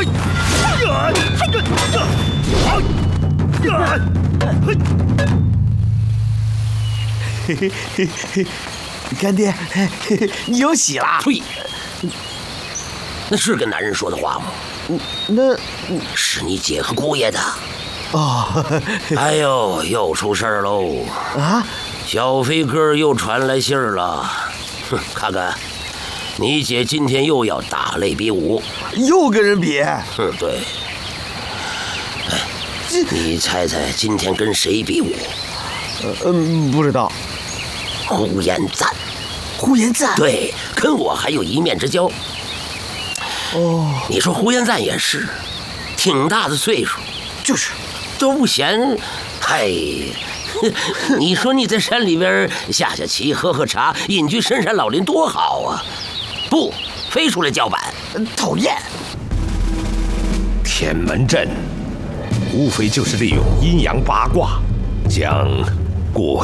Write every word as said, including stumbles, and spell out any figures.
嘿嘿嘿嘿，干爹，你有喜啦！ 呸！那是跟男人说的话吗？ 那是你姐和姑爷的。 哦， 哎呦，又出事儿喽！ 啊， 小飞哥又传来信儿了。哼，看看，你姐今天又要打擂比武， 又跟人比。 嗯，对。哎，你猜猜今天跟谁比武？ 呃嗯，不知道。 呼延赞。 呼延赞？ 对，跟我还有一面之交。 哦， 你说呼延赞也是，挺大的岁数， 就是都不嫌。嗨，你说你在山里边下下棋、喝喝茶、隐居深山老林多好啊！不，非出来叫板， 讨厌。 天门阵，无非就是利用阴阳八卦，将过